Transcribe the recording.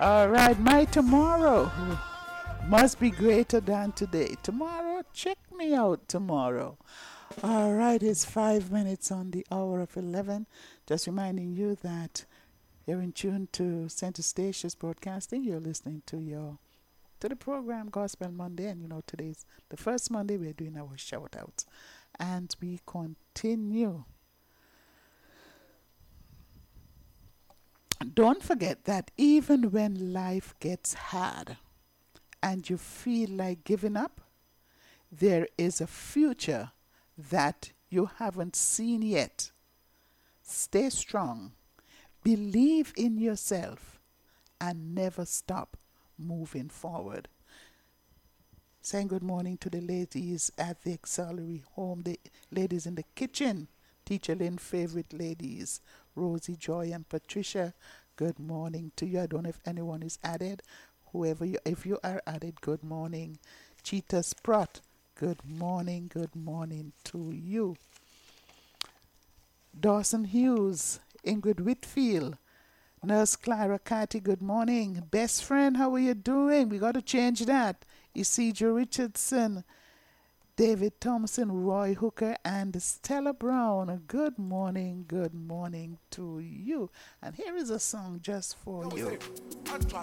All right, my tomorrow must be greater than today. Tomorrow, check me out tomorrow. All right, it's 5 minutes on the hour of 11. Just reminding you that you're in tune to Center Stations Broadcasting. You're listening to the program Gospel Monday, and today's the first Monday we're doing our shout outs. And we continue. Don't forget that even when life gets hard and you feel like giving up, there is a future that you haven't seen yet. Stay strong, believe in yourself, and never stop moving forward. Saying good morning to the ladies at the auxiliary home, the ladies in the kitchen, Teacher Lynn favorite ladies, Rosie, Joy, and Patricia. Good morning to you. I don't know if anyone is added. If you are added, good morning. Cheetah Sprott, good morning to you. Dawson Hughes, Ingrid Whitfield, Nurse Clara Catty, good morning. Best friend, how are you doing? We got to change that. Isidro Richardson, David Thompson, Roy Hooker, and Stella Brown. Good morning to you. And here is a song just for you.